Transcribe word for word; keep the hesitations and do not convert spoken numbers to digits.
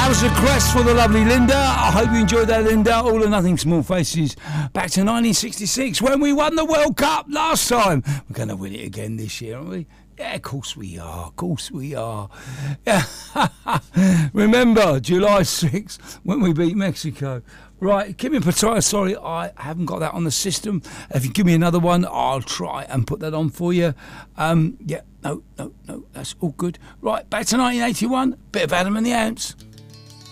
was a request for the lovely Linda. I hope you enjoyed that, Linda. All or Nothing, Small Faces. Back to nineteen sixty-six when we won the World Cup last time. We're going to win it again this year, aren't we? Yeah, of course we are. Of course we are. Yeah. Remember, July sixth, when we beat Mexico. Right, give me a potato. Sorry, I haven't got that on the system. If you give me another one, I'll try and put that on for you. Um, yeah, no, no, no, that's all good. Right, back to nineteen eighty-one. Bit of Adam and the Ants.